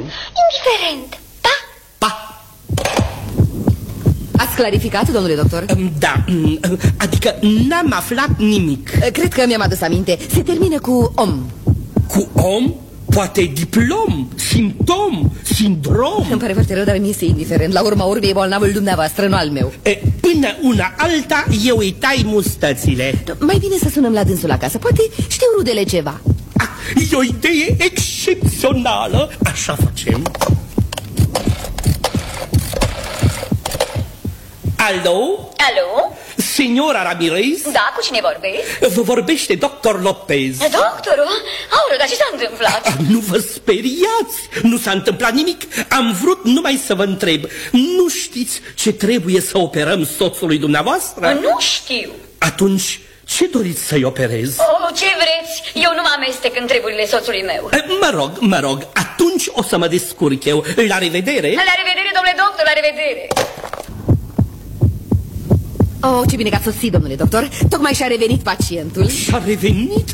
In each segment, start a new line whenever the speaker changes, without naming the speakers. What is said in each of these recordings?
Indiferent. Pa.
Pa.
Ați clarificat, domnule doctor?
Da, adică n-am aflat nimic.
Cred că mi-am adus aminte. Se termină cu om.
Cu om? Poate diplom, simptom, sindrom.
Îmi pare foarte rău, dar mi este indiferent. La urma urmei e bolnavul dumneavoastră, nu al meu.
Până una alta, eu îi tai mustățile.
Mai bine să sunăm la dânsul acasă. Poate știu rudele ceva.
E o idee excepțională. Așa facem. Alo?
Alo?
Signora Ramirez?
Da, cu cine vorbesc?
Vă vorbește doctor Lopez.
Doctorul? Aură, dar ce s-a întâmplat?
Nu vă speriați, nu s-a întâmplat nimic. Am vrut numai să vă întreb. Nu știți ce trebuie să operăm soțului dumneavoastră?
Nu știu.
Atunci, ce doriți să-i operez?
Oh, ce vreți? Eu nu mă amestec în treburile soțului meu.
Mă rog, atunci o să mă descurc eu. La revedere.
La revedere, domnule doctor, la revedere.
Oh, ce bine că ați sosit, domnule doctor. Tocmai și-a revenit pacientul.
Și-a revenit?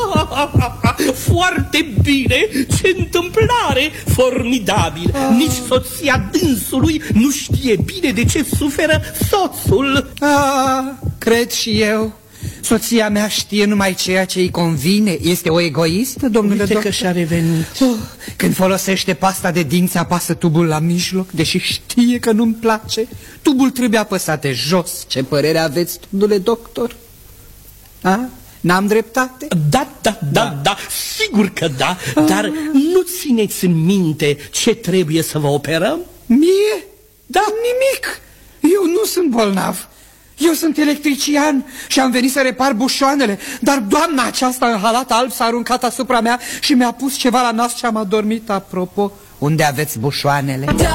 Foarte bine. Ce întâmplare. Formidabil. Nici soția dânsului nu știe bine de ce suferă soțul.
Cred și eu. Soția mea știe numai ceea ce îi convine. Este o egoistă, domnule doctor?
Uite că și-a revenit.
Când folosește pasta de dinți, apasă tubul la mijloc, deși știe că nu-mi place. Tubul trebuie apăsat de jos. Ce părere aveți, domnule doctor? N-am dreptate?
Da, sigur că da. Dar nu țineți în minte ce trebuie să vă operăm?
Mie? Da, nimic. Eu nu sunt bolnav. Eu sunt electrician și am venit să repar bușoanele, dar doamna aceasta în halat alb s-a aruncat asupra mea și mi-a pus ceva la nas și am adormit. Apropo, unde aveți bușoanele?